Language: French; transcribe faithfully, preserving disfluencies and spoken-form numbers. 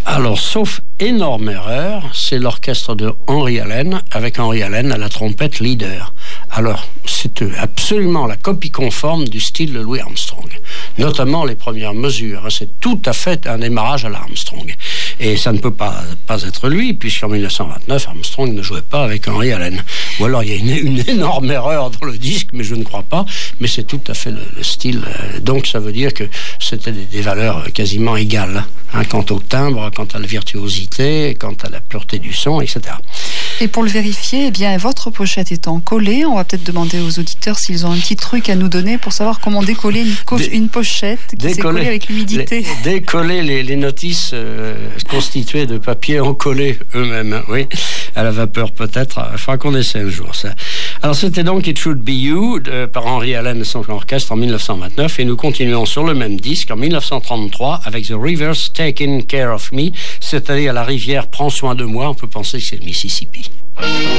Alors, sauf énorme erreur, c'est l'orchestre de Henry Allen, avec Henry Allen à la trompette leader. Alors, c'est absolument la copie conforme du style de Louis Armstrong, notamment les premières mesures. C'est tout à fait un démarrage à l'Armstrong. Et ça ne peut pas, pas être lui, puisqu'en dix-neuf cent vingt-neuf, Armstrong ne jouait pas avec Henry Allen. Ou alors il y a une, une énorme erreur dans le disque, mais je ne crois pas. Mais c'est tout à fait le, le style. Donc ça veut dire que c'était des, des valeurs quasiment égales, hein, quant au timbre, quant à la virtuosité, quant à la pureté du son, et cetera. Et pour le vérifier, eh bien, votre pochette étant collée, on va peut-être demander aux auditeurs s'ils ont un petit truc à nous donner pour savoir comment décoller une, co- Dé- une pochette qui décoller, s'est collée avec l'humidité. Les, décoller les, les notices euh, constituées de papier encollés eux-mêmes, oui, à la vapeur peut-être. Il faudra qu'on essaie un jour ça. Alors c'était donc It Should Be You de, par Henry Allen et son orchestre en dix-neuf cent vingt-neuf, et nous continuons sur le même disque en dix-neuf cent trente-trois avec The River's Taking Care of Me, c'est-à-dire la rivière prend soin de moi. On peut penser que c'est le Mississippi.